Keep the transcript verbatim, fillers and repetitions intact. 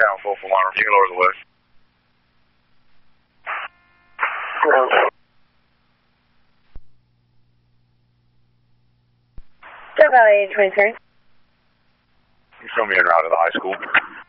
Town, full alarm. You can lower the lift. Death Valley twenty-three. You show me en route to the high school.